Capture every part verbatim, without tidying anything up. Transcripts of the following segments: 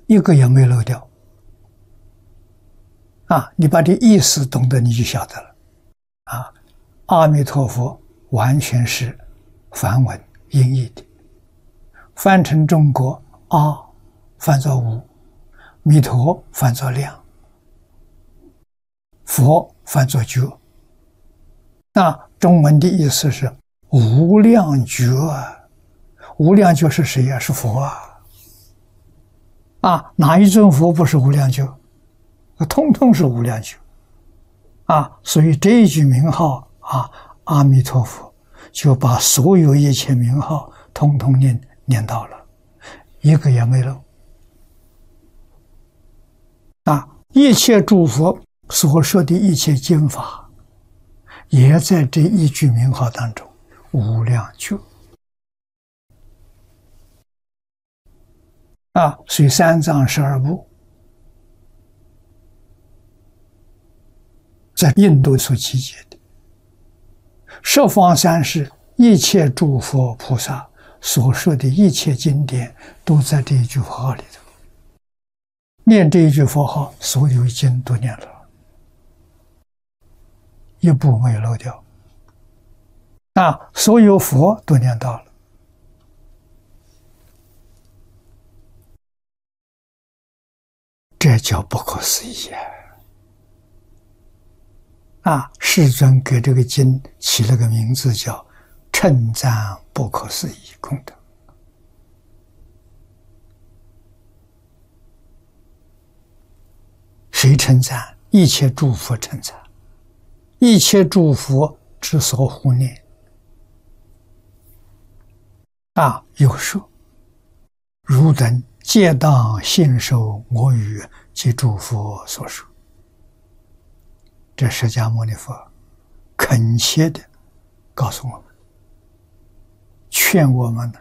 一个也没漏掉。啊，你把这意思懂得，你就晓得了。啊，阿弥陀佛完全是梵文音译的，翻成中国，阿翻作无，弥陀翻作量，佛翻作觉。那中文的意思是无量觉啊，无量觉是谁呀？是佛啊！啊，哪一尊佛不是无量觉？通通是无量觉啊！所以这一句名号啊，阿弥陀佛，就把所有一切名号通通念念到了，一个也没漏。啊，一切诸佛所说的一切经法，也在这一句名号当中，无量觉。啊，所以三藏十二部在印度所集结的，十方三世一切诸佛菩萨所说的一切经典，都在这一句佛号里头。念这一句佛号，所有经都念了，一部没有漏掉。啊，所有佛都念到了。这叫不可思议啊！啊，世尊给这个经起了个名字叫“称赞不可思议功德”。谁称赞？一切诸佛称赞，一切诸佛之所护念。啊，有说：“汝等皆当信受我语及诸佛所说。”这释迦牟尼佛恳切的告诉我们，劝我们呢，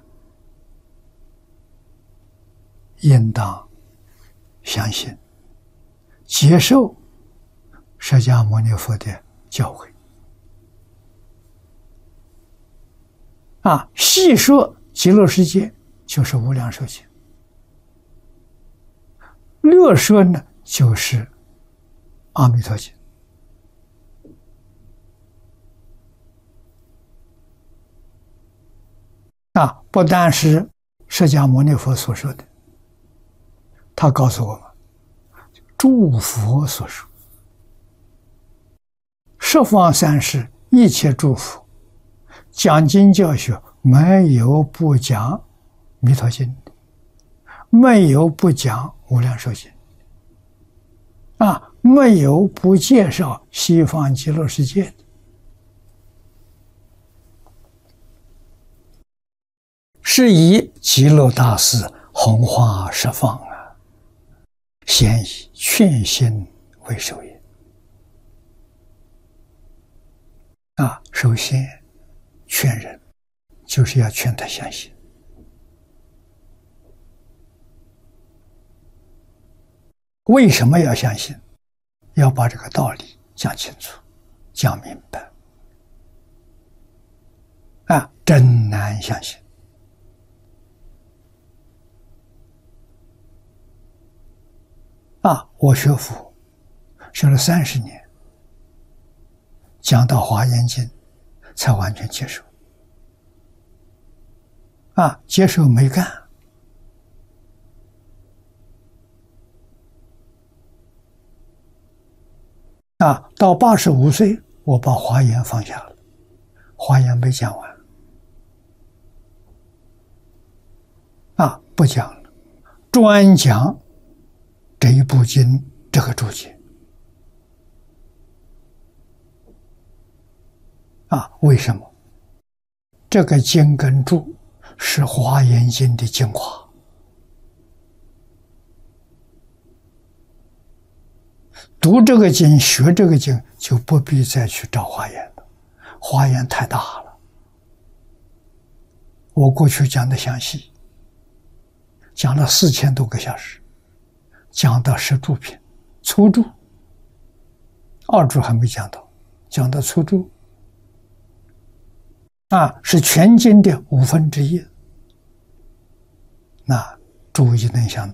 应当相信、接受释迦牟尼佛的教诲。啊，细说极乐世界就是无量寿经，略说呢就是阿弥陀经。啊，不但是释迦牟尼佛所说的，他告诉我们，诸佛所说，十方三世一切诸佛讲经教学，没有不讲弥陀经，没有不讲无量寿经，啊，没有不介绍西方极乐世界的。是以极乐大师弘化十方啊，先以劝心为首也。啊，首先劝人，就是要劝他相信。为什么要相信？要把这个道理讲清楚、讲明白。啊，真难相信。啊，我学佛学了三十年，讲到《华严经》才完全接受。啊，接受没干。啊，到八十五岁，我把《华严》放下了，《华严》没讲完。啊，不讲了，专讲这一部经这个注解。啊，为什么？这个经跟注是《华严经》的精华。读这个经，学这个经，就不必再去找华严了。华严太大了，我过去讲的详细，讲了四千多个小时，讲到十注品，粗注，二注还没讲到，讲到粗注，啊，是全经的五分之一。那诸位就能想